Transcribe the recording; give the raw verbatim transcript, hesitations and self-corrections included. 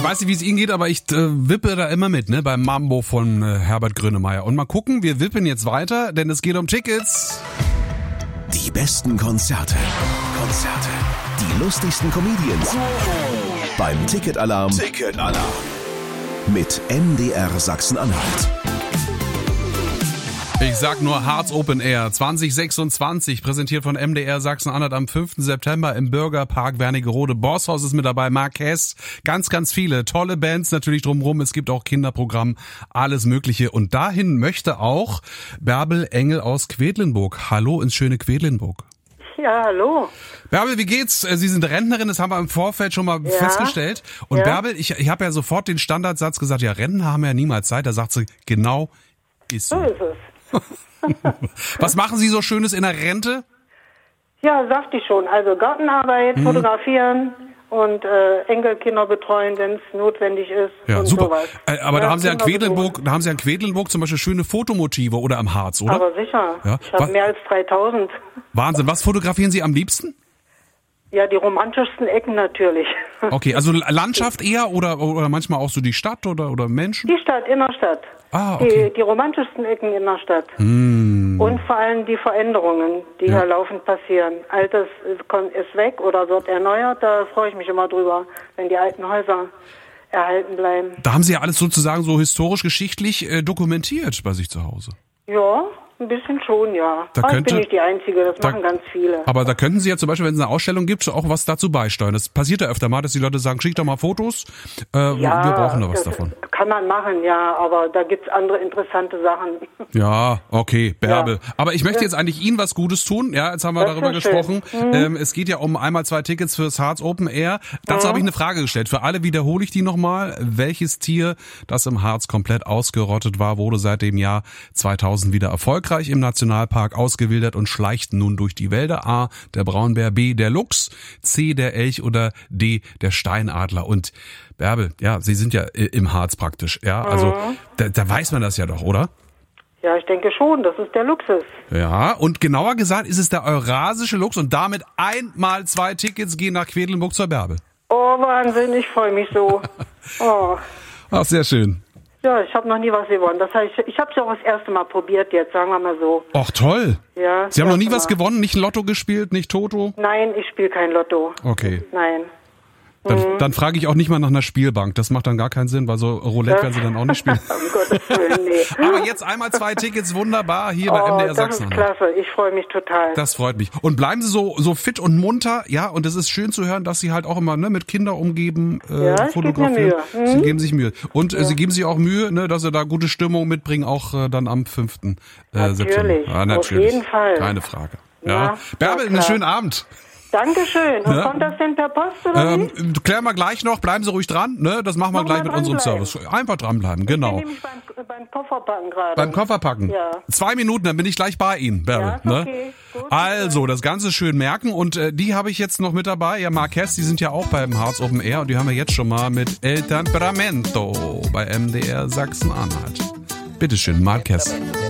Ich weiß nicht, wie es Ihnen geht, aber ich äh, wippe da immer mit, ne, beim Mambo von äh, Herbert Grönemeyer. Und mal gucken, wir wippen jetzt weiter, denn es geht um Tickets. Die besten Konzerte. Konzerte. Die lustigsten Comedians. Beim Ticketalarm. Ticketalarm. Mit M D R Sachsen-Anhalt. Ich sag nur Harz Open Air zwanzig sechsundzwanzig, präsentiert von M D R Sachsen-Anhalt am fünften September im Bürgerpark Wernigerode. Bosshaus ist mit dabei, Marquez, ganz, ganz viele tolle Bands natürlich drumherum. Es gibt auch Kinderprogramm, alles Mögliche. Und dahin möchte auch Bärbel Engel aus Quedlinburg. Hallo ins schöne Quedlinburg. Ja, hallo. Bärbel, wie geht's? Sie sind Rentnerin, das haben wir im Vorfeld schon mal ja. festgestellt. Und ja. Bärbel, ich, ich habe ja sofort den Standardsatz gesagt, ja, Rentner haben ja niemals Zeit. Da sagt sie, genau ist so. So ist es. Was machen Sie so Schönes in der Rente? Ja, sagte ich schon. Also Gartenarbeit, mhm. fotografieren und äh, Enkelkinder betreuen, wenn es notwendig ist. Ja, und super. Sowas. Äh, aber ja, da haben Sie an Quedlinburg, da haben Sie an Quedlinburg zum Beispiel schöne Fotomotive oder am Harz, oder? Aber sicher. Ja. Ich habe mehr als dreitausend. Wahnsinn. Was fotografieren Sie am liebsten? Ja, die romantischsten Ecken natürlich. Okay, also Landschaft eher oder, oder manchmal auch so die Stadt oder, oder Menschen? Die Stadt, Innerstadt. Ah, okay. Die, die romantischsten Ecken in der Stadt. Mm. Und vor allem die Veränderungen, die ja. hier laufend passieren. Altes ist weg oder wird erneuert, da freue ich mich immer drüber, wenn die alten Häuser erhalten bleiben. Da haben Sie ja alles sozusagen so historisch-geschichtlich äh, dokumentiert bei sich zu Hause. Ja, ein bisschen schon, ja. Da aber könnte, ich bin nicht die Einzige, das da, machen ganz viele. Aber da könnten Sie ja zum Beispiel, wenn es eine Ausstellung gibt, auch was dazu beisteuern. Das passiert ja öfter mal, dass die Leute sagen, schick doch mal Fotos, äh, ja, wir brauchen da was das davon. Kann man machen, ja, aber da gibt's andere interessante Sachen. Ja, okay, Bärbel. Ja. Aber ich möchte jetzt eigentlich Ihnen was Gutes tun. Ja, jetzt haben wir das darüber gesprochen. Mhm. Ähm, es geht ja um einmal zwei Tickets fürs Harz Open Air. Dazu mhm. habe ich eine Frage gestellt. Für alle wiederhole ich die nochmal. Welches Tier, das im Harz komplett ausgerottet war, wurde seit dem Jahr zweitausend wieder erfolgreich im Nationalpark ausgewildert und schleicht nun durch die Wälder? A, der Braunbär, B, der Luchs, C, der Elch oder D, der Steinadler. Und Bärbel, ja, Sie sind ja im Harz praktisch, ja, also mhm. da, da weiß man das ja doch, oder? Ja, ich denke schon, das ist der Luchs. Ja, und genauer gesagt ist es der eurasische Luchs und damit einmal zwei Tickets gehen nach Quedlinburg zur Bärbel. Oh, Wahnsinn, ich freue mich so. Oh. Ach, sehr schön. Ja, ich habe noch nie was gewonnen. Das heißt, ich habe es ja auch das erste Mal probiert jetzt, sagen wir mal so. Ach, toll. Ja. Sie haben noch nie mal. was gewonnen, nicht Lotto gespielt, nicht Toto? Nein, ich spiele kein Lotto. Okay. Nein. Dann, mhm. dann frage ich auch nicht mal nach einer Spielbank. Das macht dann gar keinen Sinn, weil so Roulette das werden Sie dann auch nicht spielen. um Gottes Willen, nee. Aber jetzt einmal zwei Tickets, wunderbar, hier oh, bei M D R das Sachsen. Das ist klasse, ich freue mich total. Das freut mich. Und bleiben Sie so so fit und munter, ja, und es ist schön zu hören, dass Sie halt auch immer ne, mit Kindern umgeben, äh, ja, ich fotografieren. Geb mir Mühe. Mhm. Sie geben sich Mühe. Und ja. äh, Sie geben sich auch Mühe, ne, dass Sie da gute Stimmung mitbringen, auch äh, dann am fünften Äh, September. Ja, natürlich, auf jeden Fall. Keine Frage. Ja, ja Bärbel, einen schönen Abend. Dankeschön. Und ja. kommt das denn per Post oder ähm, wie? Klären wir gleich noch, bleiben Sie ruhig dran, ne? Das machen wir Noch gleich mit unserem bleiben. Service. Einfach dranbleiben, genau. Ich bin nämlich beim, beim Kofferpacken gerade. Beim Kofferpacken? Ja. Zwei Minuten, dann bin ich gleich bei Ihnen, Bärbel. Ja, ne? okay. Gut, also, das Ganze schön merken und äh, die habe ich jetzt noch mit dabei. Ja, Marquez, die sind ja auch beim Harz Open Air und die haben wir jetzt schon mal mit El Temperamento bei M D R Sachsen-Anhalt. Bitteschön, Marquez.